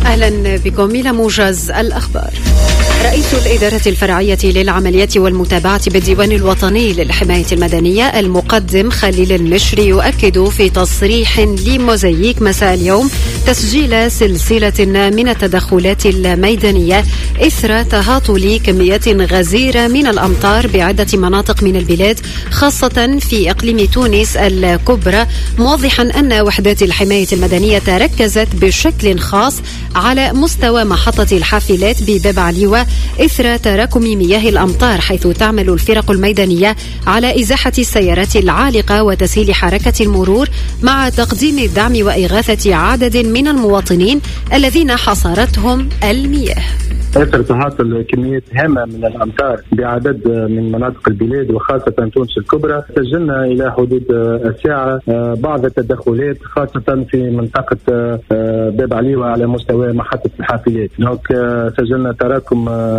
أهلا بكم إلى موجز الأخبار. رئيس الإدارة الفرعية للعمليات والمتابعة بالديوان الوطني للحماية المدنية المقدم خليل المشري يؤكد في تصريح لموزايك مساء اليوم تسجيل سلسلة من التدخلات الميدانية إثر تهاطل كميات غزيرة من الأمطار بعدة مناطق من البلاد خاصة في إقليم تونس الكبرى، موضحا أن وحدات الحماية المدنية ركزت بشكل خاص على مستوى محطة الحافلات بباب عليوة إثر تراكم مياه الأمطار، حيث تعمل الفرق الميدانية على إزاحة السيارات العالقة وتسهيل حركة المرور مع تقديم الدعم وإغاثة عدد من المواطنين الذين حصرتهم المياه. أثر تهاطل كمية هامة من الأمطار بعدد من مناطق البلاد وخاصة تونس الكبرى، سجلنا إلى حدود الساعة بعض التدخلات خاصة في منطقة باب عليوة على مستوى محطة الحافلات. سجلنا تراكم